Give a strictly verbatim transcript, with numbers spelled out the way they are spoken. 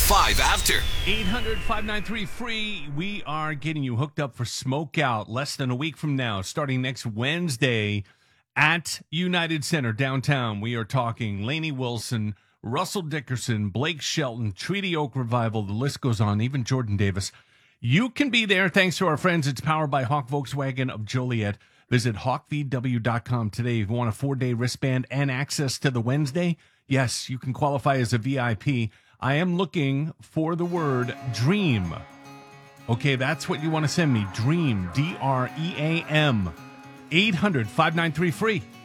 five after. eight hundred, five nine three, free. We are getting you hooked up for Smokeout less than a week from now, starting next Wednesday at United Center downtown. We are talking Lainey Wilson, Russell Dickerson, Blake Shelton, Treaty Oak Revival. The list goes on, even Jordan Davis. You can be there thanks to our friends. It's powered by Hawk Volkswagen of Joliet. Visit hawk v w dot com today if you want a four-day wristband and access to the Wednesday. Yes, you can qualify as a V I P. I am looking for the word dream. Okay, that's what you want to send me. Dream, D R E A M. eight hundred, five nine three, free.